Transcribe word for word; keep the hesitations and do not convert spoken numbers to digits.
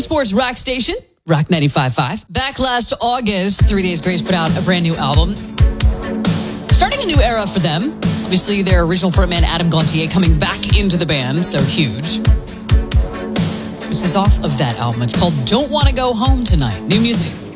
Sports rock station, Rock ninety-five point five. Back last August, Three Days Grace put out a brand new album. Starting a new era for them. Obviously, their original frontman, Adam Gontier, coming back into the band, so huge. This is off of that album. It's called Don't Wanna Go Home Tonight. New music.